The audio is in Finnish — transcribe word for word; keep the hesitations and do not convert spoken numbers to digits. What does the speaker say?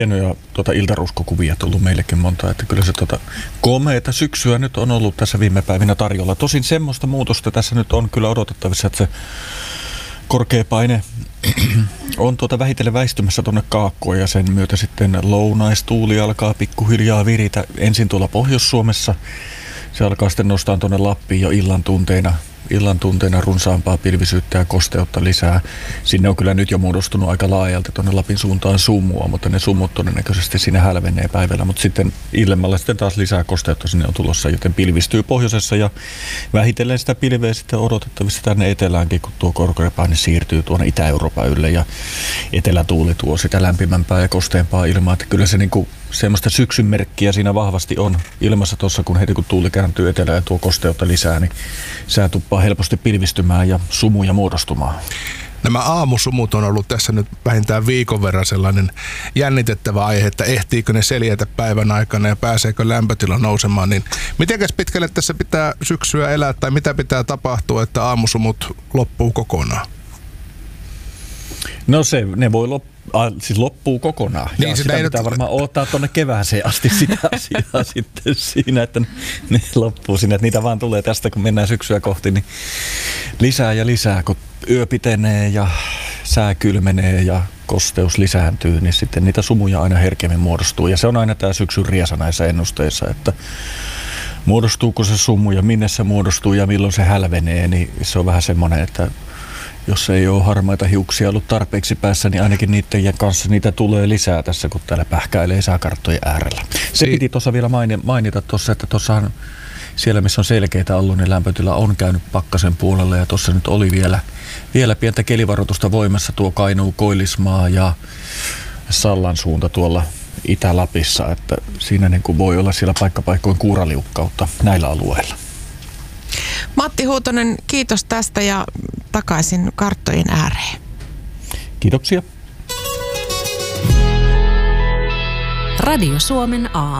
Hienoja tuota iltaruskokuvia tullut meillekin monta, että kyllä se tuota komeata syksyä nyt on ollut tässä viime päivinä tarjolla. Tosin semmoista muutosta tässä nyt on kyllä odotettavissa, että se korkea paine on tuota vähitellen väistymässä tuonne kaakkoon ja sen myötä sitten lounaistuuli alkaa pikkuhiljaa viritä ensin tuolla Pohjois-Suomessa. Se alkaa sitten nostaa tuonne Lappiin jo illan tunteina. Illan tunteina runsaampaa pilvisyyttä ja kosteutta lisää. Sinne on kyllä nyt jo muodostunut aika laajalti tuonne Lapin suuntaan sumua, mutta ne sumut todennäköisesti sinne hälvenee päivällä. Mutta sitten illemmalla sitten taas lisää kosteutta sinne on tulossa, joten pilvistyy pohjoisessa ja vähitellen sitä pilveä sitten odotettavissa tänne eteläänkin, kun tuo korkeapaine siirtyy tuonne Itä-Euroopan ylle ja etelätuuli tuo sitä lämpimämpää ja kosteampaa ilmaa. Että kyllä se niinku semmoista syksyn merkkiä siinä vahvasti on ilmassa tuossa, kun heti kun tuuli kääntyy etelään ja tuo kosteutta lisää, niin sää tuppaa helposti pilvistymään ja sumuja muodostumaan. Nämä aamusumut on ollut tässä nyt vähintään viikon verran sellainen jännitettävä aihe, että ehtiikö ne seljätä päivän aikana ja pääseekö lämpötila nousemaan. Niin mitenkäs pitkälle tässä pitää syksyä elää tai mitä pitää tapahtua, että aamusumut loppuu kokonaan? No se, ne voi loppua. Ah, siis loppuu kokonaan. Niin, ja sitä pitää nyt varmaan odottaa tuonne kevääseen asti sitä asiaa sitten siinä, että ne loppuu sinne. Että niitä vaan tulee tästä, kun mennään syksyä kohti, niin lisää ja lisää. Kun yö pitenee ja sää kylmenee ja kosteus lisääntyy, niin sitten niitä sumuja aina herkemmin muodostuu. Ja se on aina tämä syksyn riesa näissä ennusteissa, että muodostuuko se sumu ja minne se muodostuu ja milloin se hälvenee, niin se on vähän semmoinen, että jos ei ole harmaita hiuksia ollut tarpeeksi päässä, niin ainakin niiden kanssa niitä tulee lisää tässä, kun täällä pähkäilee sääkarttojen äärellä. Se piti tuossa vielä mainita tuossa, että tuossahan siellä, missä on selkeitä ollut, niin lämpötila on käynyt pakkasen puolella ja tuossa nyt oli vielä, vielä pientä kelivaroitusta voimassa tuo Kainuu, Koillismaa ja Sallan suunta tuolla Itä-Lapissa, että siinä niin kuin voi olla siellä paikkapaikkoin kuuraliukkautta näillä alueilla. Matti Huutonen, kiitos tästä ja takaisin karttojen ääreen. Kiitoksia. Radio Suomen aamu.